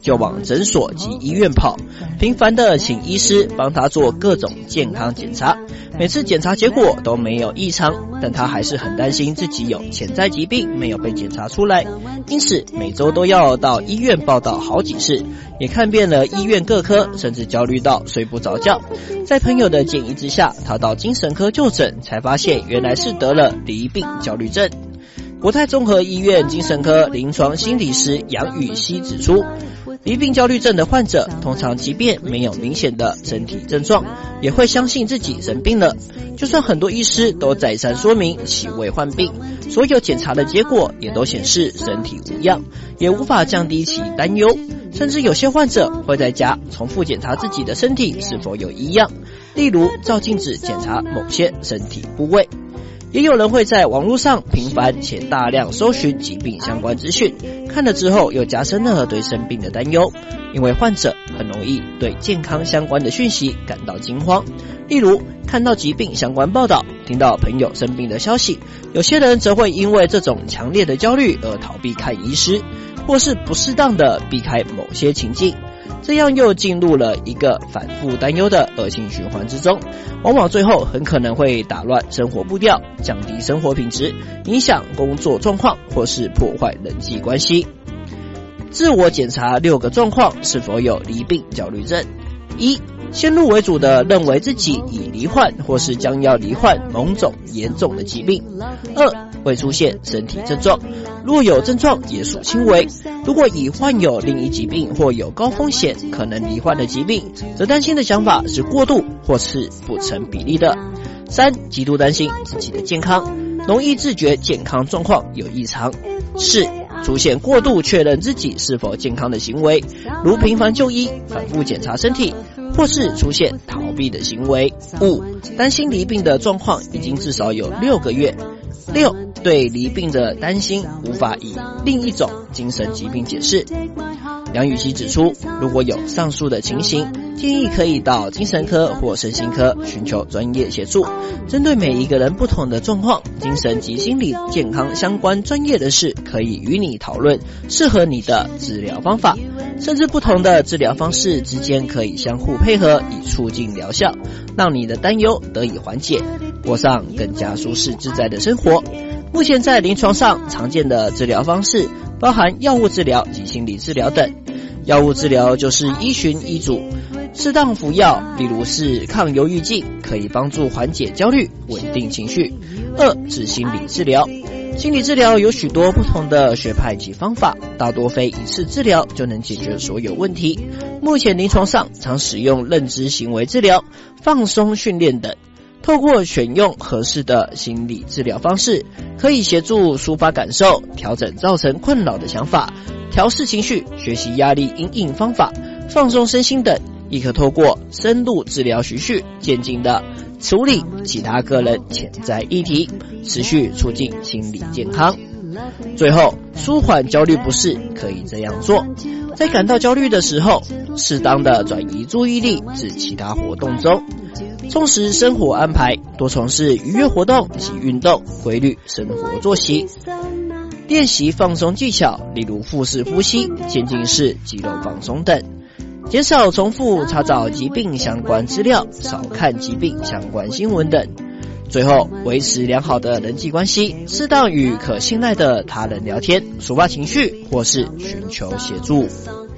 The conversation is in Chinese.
就往诊所及医院跑，频繁的请医师帮他做各种健康检查，每次检查结果都没有异常，但他还是很担心自己有潜在疾病没有被检查出来，因此每周都要到医院报到好几次，也看遍了医院各科，甚至焦虑到睡不着觉。在朋友的建议之下，他到精神科就诊，才发现原来是得了离病焦虑症。国泰综合医院精神科临床心理师杨宇希指出，离病焦虑症的患者通常即便没有明显的身体症状，也会相信自己生病了，就算很多医师都再三说明其未患病，所有检查的结果也都显示身体无恙，也无法降低其担忧，甚至有些患者会在家重复检查自己的身体是否有异样，例如照镜子检查某些身体部位。也有人会在网络上频繁且大量搜寻疾病相关资讯，看了之后又加深了对生病的担忧，因为患者很容易对健康相关的讯息感到惊慌。例如看到疾病相关报道，听到朋友生病的消息，有些人则会因为这种强烈的焦虑而逃避看医师，或是不适当的避开某些情境，这样又进入了一个反复担忧的恶性循环之中，往往最后很可能会打乱生活步调，降低生活品质，影响工作状况，或是破坏人际关系。自我检查6个状况是否有离病焦虑症。1. 先入为主的认为自己已罹患或是将要罹患某种严重的疾病。2. 会出现身体症状，若有症状也属轻微，如果已患有另一疾病或有高风险可能罹患的疾病，则担心的想法是过度或是不成比例的。3. 极度担心自己的健康，容易自觉健康状况有异常。4. 出现过度确认自己是否健康的行为，如频繁就医、反复检查身体，或是出现逃避的行为。5. 担心离病的状况已经至少有6个月。6. 对离病的担心无法以另一种精神疾病解释。杨宇希指出，如果有上述的情形，建议可以到精神科或身心科寻求专业协助。针对每一个人不同的状况，精神及心理健康相关专业人士可以与你讨论适合你的治疗方法，甚至不同的治疗方式之间可以相互配合，以促进疗效，让你的担忧得以缓解，过上更加舒适自在的生活。目前在临床上常见的治疗方式包含药物治疗及心理治疗等。药物治疗就是依循医嘱适当服药，例如是抗忧郁剂，可以帮助缓解焦虑，稳定情绪。2是心理治疗，心理治疗有许多不同的学派及方法，大多非一次治疗就能解决所有问题。目前临床上常使用认知行为治疗、放松训练等，透过选用合适的心理治疗方式，可以协助抒发感受，调整造成困扰的想法，调适情绪，学习压力因应方法，放松身心等，亦可透过深入治疗循序渐进的处理其他个人潜在议题，持续促进心理健康。最后，舒缓焦虑不适可以这样做：在感到焦虑的时候，适当的转移注意力至其他活动中，充实生活安排，多从事愉悦活动及运动，规律生活作息，练习放松技巧，例如腹式呼吸、渐进式肌肉放松等，减少重复查找疾病相关资料，少看疾病相关新闻等。最后，维持良好的人际关系，适当与可信赖的他人聊天，抒发情绪，或是寻求协助。